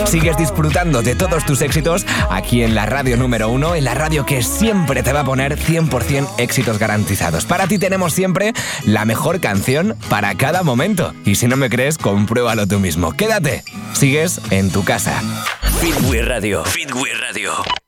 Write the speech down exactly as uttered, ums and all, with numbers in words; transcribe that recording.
Sigues disfrutando de todos tus éxitos aquí en la radio número uno, en la radio que siempre te va a poner cien por ciento éxitos garantizados. Para ti tenemos siempre la mejor canción para cada momento. Y si no me crees, compruébalo tú mismo. Quédate, sigues en tu casa. Fitwi Radio. Fitwi Radio.